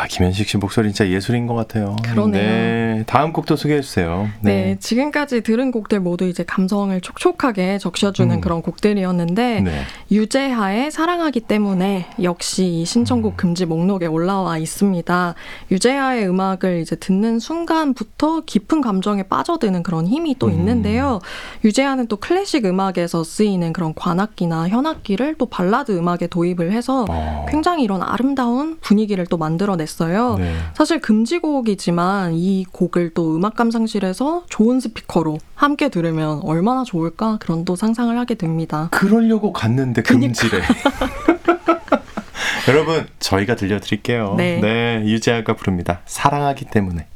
김현식 씨 목소리 진짜 예술인 것 같아요. 그러네요. 네, 다음 곡도 소개해 주세요. 네, 지금까지 들은 곡들 모두 이제 감성을 촉촉하게 적셔주는 그런 곡들이었는데 네. 유재하의 사랑하기 때문에 역시 이 신청곡 금지 목록에 올라와 있습니다. 유재하의 음악을 이제 듣는 순간부터 깊은 감정에 빠져드는 그런 힘이 또 있는데요. 유재하는 또 클래식 음악에서 쓰이는 그런 관악기나 현악기를 또 발라드 음악에 도입을 해서 굉장히 이런 아름다운 분위기를 또 만들어냈어요. 네. 사실 금지곡이지만 이 곡을 또 음악 감상실에서 좋은 스피커로 함께 들으면 얼마나 좋을까 그런 또 상상을 하게 됩니다. 그러려고 갔는데 금지래. 여러분 저희가 들려드릴게요. 네. 네, 유재하가 부릅니다. 사랑하기 때문에.